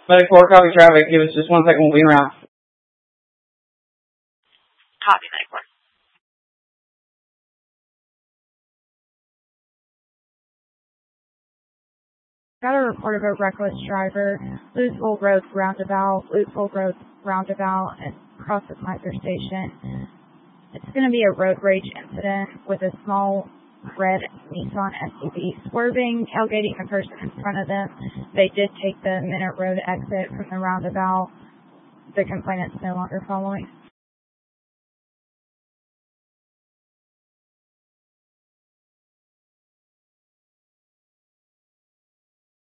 Medic 4, copy traffic. Give us just 1 second. We'll be around. Copy, Medic 4. Got a report of a reckless driver, Louisville Road roundabout, and across the Kaiser Station. It's going to be a road rage incident with a small red Nissan SUV swerving, tailgating the person in front of them. They did take the Minute Road exit from the roundabout. The complainant's no longer following.